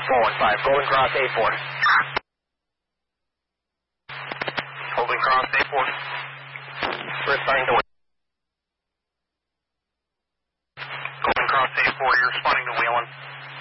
415, Golden Cross 84. Golden Cross 84. Responding to Golden Cross 84, you're responding to Wheeling.